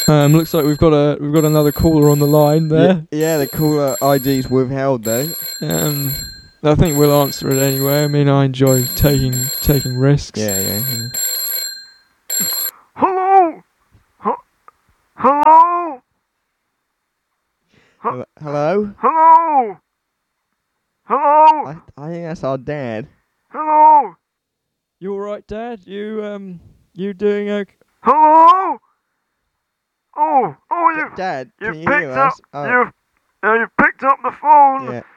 Looks like we've got another caller on the line there. Yeah, the caller ID's withheld though. I think we'll answer it anyway. I mean, I enjoy taking risks. Yeah. Hello? Hello? Hello? Hello? Hello? I think that's our dad. Hello? You all right, Dad? You doing okay? Hello? Oh, you Dad, you can you picked hear up us? Oh, you picked up the phone. yeah.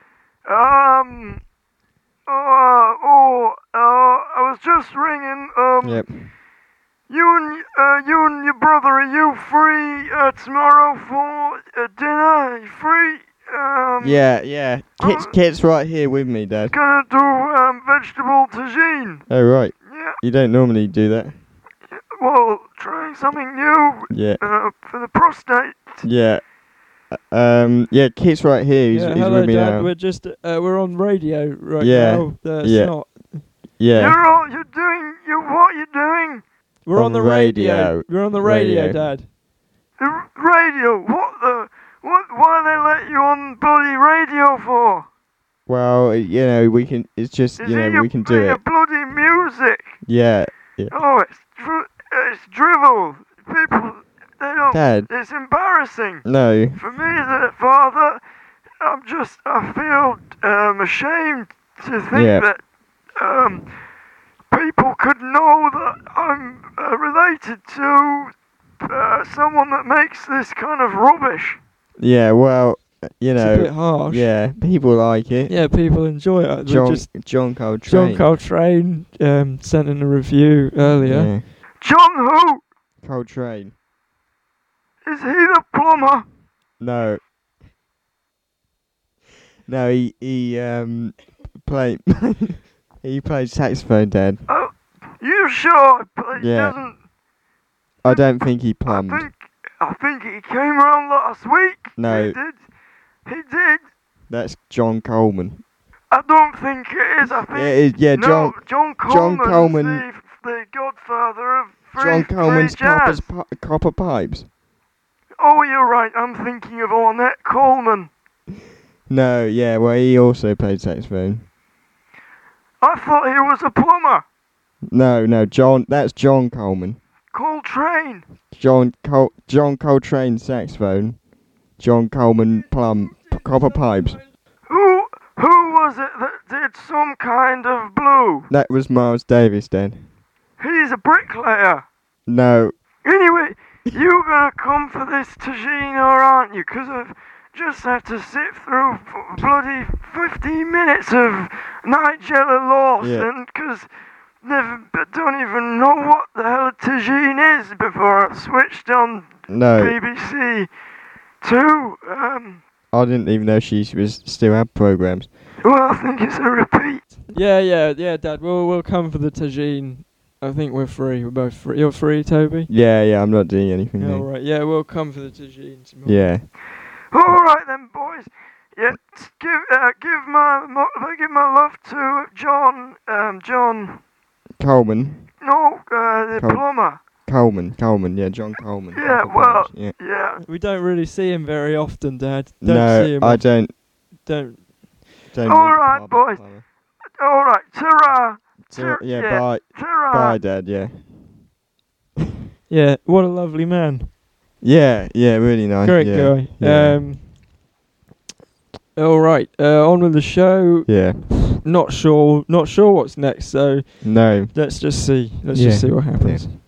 I was just ringing. Yep. You and your brother, are you free tomorrow for dinner? Are you free? Yeah. Kit's right here with me, Dad. Gonna do vegetable tagine. Oh, right. Yeah. You don't normally do that. Well, trying something new. Yeah. For the prostate. Yeah. Yeah, Kit's right here. He's hello, with me Dad. now. We're just we're on radio right Yeah. now. Yeah. Not. Yeah. What you doing? We're On on the radio. radio. We're on the radio, Radio. Dad. The radio. Why they let you on bloody radio for? Well, you know, we can. It's just, Is you know, it your, we can do your it. bloody music? Yeah. Oh, it's drivel. People, they don't. Dad. It's embarrassing. No. For me as a father, I feel ashamed to think Yeah. that people could know that I'm related to someone that makes this kind of rubbish. Yeah. Well, you It's a bit know. harsh. Yeah. People like it. Yeah, people enjoy it. John Coltrane. John Coltrane sent in a review earlier. Yeah. John who? Coltrane. Is he the plumber? No. No, he played he played saxophone, Dad. Oh, you sure? He Yeah. doesn't. I don't think he plumbed. I think he came round last week. No. He did. He did. That's John Coleman. I don't think it is. I think. Yeah, it is, yeah, no, John Coleman's Coleman. the godfather of free, John Coleman's free jazz. Copper Pipes. Oh, you're right. I'm thinking of Ornette Coleman. No, yeah, well, he also played saxophone. I thought he was a plumber. No, John. That's John Coleman. Coltrane. John Coltrane saxophone. John Coleman copper pipes. Who was it that did Some Kind of Blue? That was Miles Davis, Dad. He's a bricklayer. No. Anyway, you gonna come for this tagine or aren't you? 'Cause I've just had to sit through bloody 15 minutes of Nigella Lawson 'cause they don't even know what the hell a tagine is before I switched on No. BBC 2. I didn't even know she was still had programs. Well, I think it's a repeat. Yeah, Dad. We'll come for the tagine. I think we're free. We're both free. You're free, Toby? Yeah, I'm not doing anything. Yeah, No. all right. Yeah, we'll come for the tagine tomorrow. Yeah. All right then, boys. Yeah, give my love to John. John. Coleman. No, the plumber. Coleman. Yeah, John Coleman. Yeah, Copper well, Pipes, yeah. yeah. We don't really see him very often, Dad. See No, him I don't. Don't. Don't. All need right, Copper boys. Plumber. All right, ta-ra. Yeah, bye. Ta-ra. Bye, Dad. Yeah. Yeah, what a lovely man. Yeah, really nice. Great yeah. guy. Yeah. All right, on with the show. Yeah. Not sure what's next. So No. let's just see. Let's Yeah. just see what happens. Yeah.